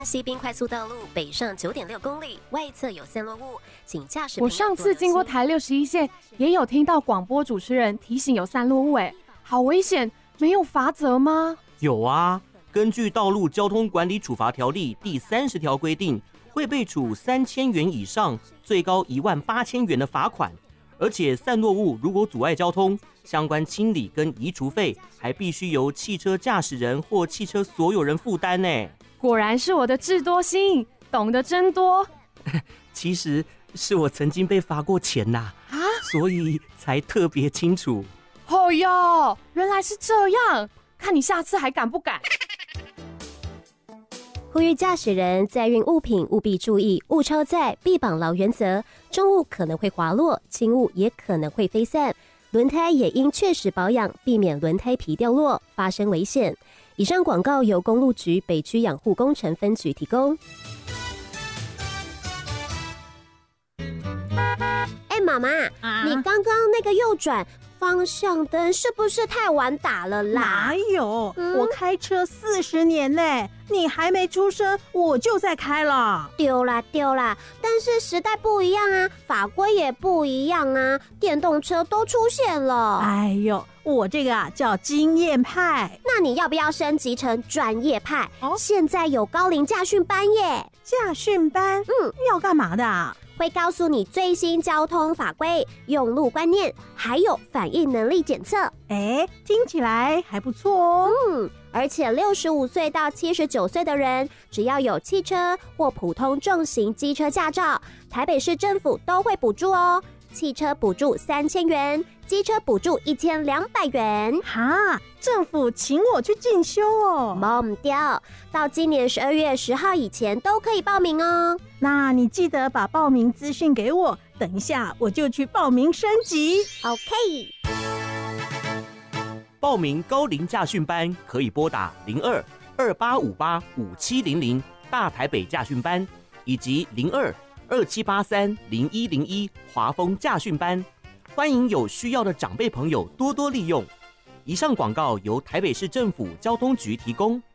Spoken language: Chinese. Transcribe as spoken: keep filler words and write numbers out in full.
西滨快速道路北上九点六公里，外侧有散落物，请驾驶。 我上次经过台六十一线，也有听到广播主持人提醒有散落物，哎，好危险！没有罚则吗？ 有啊，根据《道路交通管理处罚条例》第三十条规定，会被处三千元以上，最高一万八千元的罚款。而且散落物如果阻碍交通，相关清理跟移除费还必须由汽车驾驶人或汽车所有人负担呢。 果然是我的智多星，懂得真多。 其实是我曾经被罚过钱呐，啊，所以才特别清楚。 哦哟，原来是这样，看你下次还敢不敢。 呼吁驾驶人载运物品务必注意物超载必绑牢原则，重物可能会滑落，轻物也可能会飞散，轮胎也应确实保养，避免轮胎皮掉落发生危险。以上广告由公路局北区养护工程分局提供。哎，妈妈，啊，你刚刚那个右转方向灯是不是太晚打了啦？ 哪有，嗯，我开车四十年嘞，你还没出生我就在开了。 丢啦丢啦，但是时代不一样啊，法规也不一样啊，电动车都出现了。 哎呦，我这个啊叫经验派。 那你要不要升级成专业派？哦，现在有高龄驾训班耶。 驾训班？嗯，要干嘛的啊？ 会告诉你最新交通法规、用路观念，还有反应能力检测。 哎，听起来还不错哦。 嗯，而且六十五岁到七十九岁的人，只要有汽车或普通重型机车驾照，台北市政府都会补助哦。汽车补助三千元，机车补助一千两百元。 哈，政府请我去进修哦。 忘掉，到今年十二月十号以前都可以报名哦。 那你记得把报名资讯给我，等一下我就去报名升级。 OK。 报名高龄驾训班可以拨打零二二八五八五七零零大台北驾训班，以及零二二七八三零一零一华丰驾训班。欢迎有需要的长辈朋友多多利用。以上广告由台北市政府交通局提供。